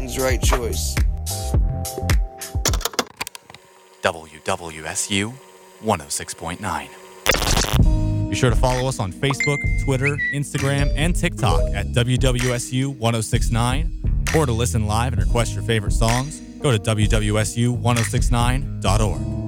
Everyone's right choice. WWSU 106.9. Be sure to follow us on Facebook, Twitter, Instagram, and TikTok at WWSU 1069. Or to listen live and request your favorite songs, go to WWSU1069.org.